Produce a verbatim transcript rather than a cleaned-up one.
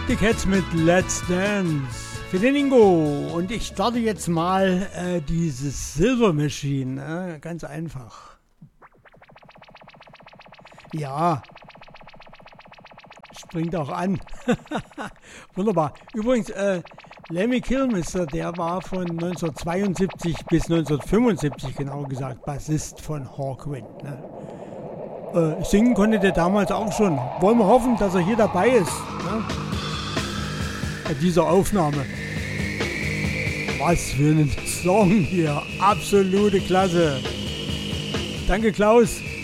Die Cats mit Let's Dance für den Ingo. Und ich starte jetzt mal äh, dieses Silver Machine. Äh, ganz einfach. Ja. Springt auch an. Wunderbar. Übrigens, äh, Lemmy Kilmister, der war von neunzehnhundertzweiundsiebzig bis neunzehnhundertfünfundsiebzig, genau gesagt, Bassist von Hawkwind. Ne? Äh, singen konnte der damals auch schon. Wollen wir hoffen, dass er hier dabei ist. Ne? Bei dieser Aufnahme. Was für ein Song hier. Absolute Klasse. Danke, Klaus.